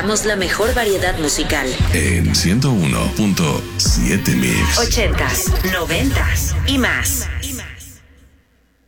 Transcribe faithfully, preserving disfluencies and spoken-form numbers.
presentamos la mejor variedad musical en ciento uno punto siete Mix. ochentas, noventas y más.